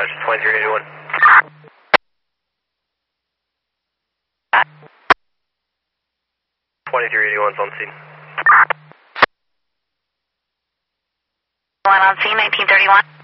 Roger, 2381. 2381's on scene. One on scene, 1931.